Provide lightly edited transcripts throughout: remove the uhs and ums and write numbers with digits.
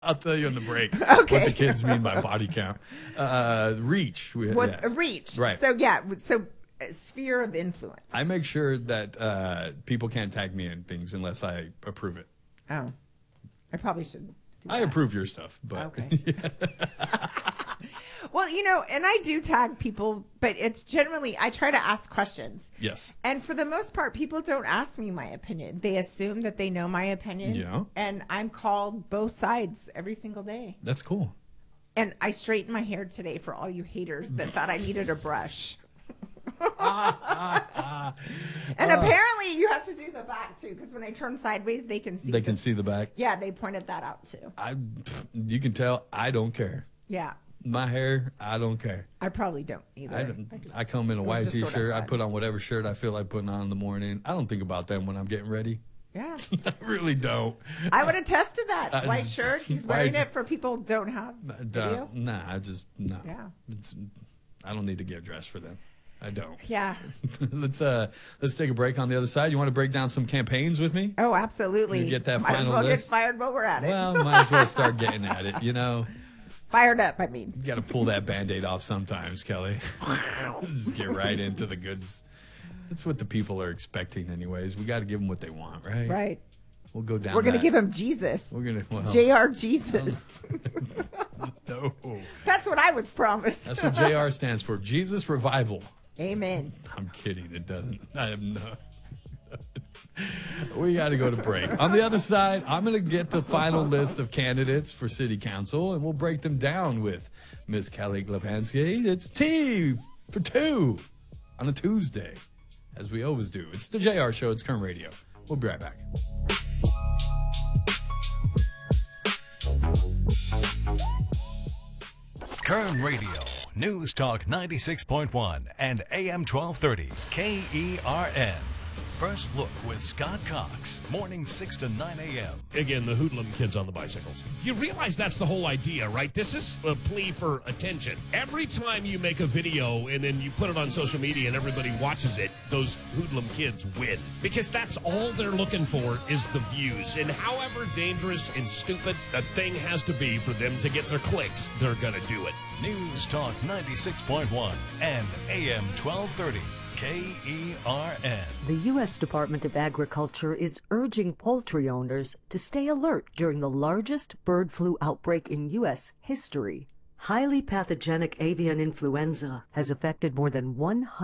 I'll tell you in the break Okay. what the kids mean by body count. Reach. Reach. Right. So sphere of influence. I make sure that people can't tag me in things unless I approve it. Oh, I probably should do I that. approve your stuff, but Okay. Well, and I do tag people, but it's generally, I try to ask questions. yes. And for the most part, people don't ask me my opinion. They assume that they know my opinion. Yeah. And I'm called both sides every single day. That's cool. And I straightened my hair today for all you haters that thought I needed a brush. And apparently you have to do the back too, because when I turn sideways, they can see. They can see the back. Yeah, they pointed that out too. You can tell I don't care. Yeah, My hair, I don't care. I probably don't either. I come in a was white just sort of t-shirt. I fun. put on whatever shirt I feel like putting on in the morning. I don't think about them when I'm getting ready. Yeah, I really don't. I would attest to that. White just- shirt. He's why wearing is- it for people who don't have video. Nah, I just no. Yeah. I don't need to get dressed for them. I don't. Yeah. Let's take a break on the other side. You want to break down some campaigns with me? Oh, absolutely. You get that Might as final well list? get fired while we're at it. Well, might as well start getting at it. Fired up, I mean. You got to pull that Band-Aid off sometimes, Kelly. Just get right into the goods. That's what the people are expecting anyways. We got to give them what they want, right? Right. We'll go down We're going to that. give him Jesus. We're going to, JR Jesus. no. That's what I was promised. That's what JR stands for. Jesus Revival. Amen. I'm kidding. It doesn't. I have no. We got to go to break. On the other side, I'm going to get the final list of candidates for city council, and we'll break them down with Miss Kelly Glapansky. It's tea for two on a Tuesday, as we always do. It's the JR Show. It's Kern Radio. We'll be right back. Kern Radio, News Talk 96.1 and AM 1230, KERN. First Look with Scott Cox, mornings 6 to 9 a.m. Again, the hoodlum kids on the bicycles. You realize that's the whole idea, right? This is a plea for attention. Every time you make a video and then you put it on social media and everybody watches it, those hoodlum kids win. Because that's all they're looking for is the views. And however dangerous and stupid the thing has to be for them to get their clicks, they're going to do it. News Talk 96.1 and AM 1230, KERN. The U.S. Department of Agriculture is urging poultry owners to stay alert during the largest bird flu outbreak in U.S. history. Highly pathogenic avian influenza has affected more than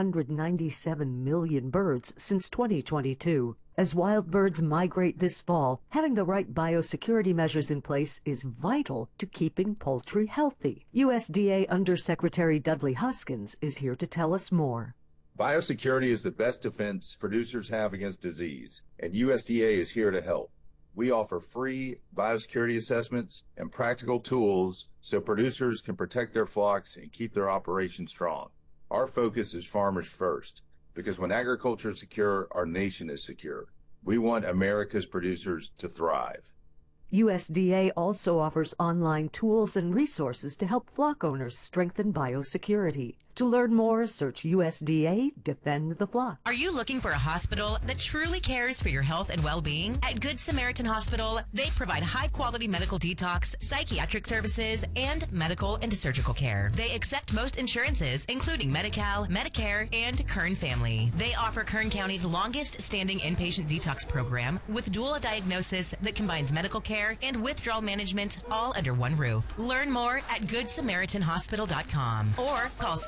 197 million birds since 2022. As wild birds migrate this fall, having the right biosecurity measures in place is vital to keeping poultry healthy. USDA Undersecretary Dudley Huskins is here to tell us more. Biosecurity is the best defense producers have against disease, and USDA is here to help. We offer free biosecurity assessments and practical tools so producers can protect their flocks and keep their operations strong. Our focus is farmers first, because when agriculture is secure, our nation is secure. We want America's producers to thrive. USDA also offers online tools and resources to help flock owners strengthen biosecurity. To learn more, search USDA Defend the Flock. Are you looking for a hospital that truly cares for your health and well-being? At Good Samaritan Hospital, they provide high-quality medical detox, psychiatric services, and medical and surgical care. They accept most insurances, including Medi-Cal, Medicare, and Kern Family. They offer Kern County's longest-standing inpatient detox program with dual diagnosis that combines medical care and withdrawal management all under one roof. Learn more at GoodSamaritanHospital.com or call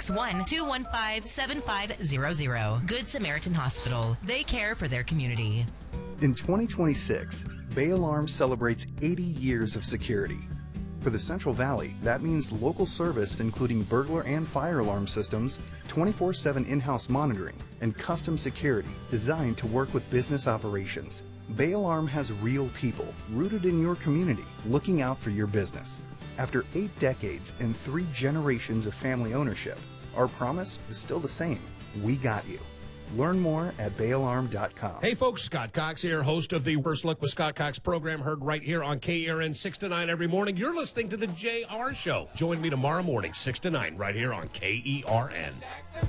661-215-7500. Good Samaritan Hospital. They care for their community. In 2026, Bay Alarm celebrates 80 years of security. For the Central Valley, that means local service including burglar and fire alarm systems, 24/7 in-house monitoring, and custom security designed to work with business operations. Bay Alarm has real people rooted in your community looking out for your business. After 8 decades and 3 generations of family ownership, our promise is still the same. We got you. Learn more at bayalarm.com. Hey folks, Scott Cox here, host of the First Look with Scott Cox program, heard right here on KRN 6 to 9 every morning. You're listening to the JR Show. Join me tomorrow morning, 6 to 9, right here on KERN.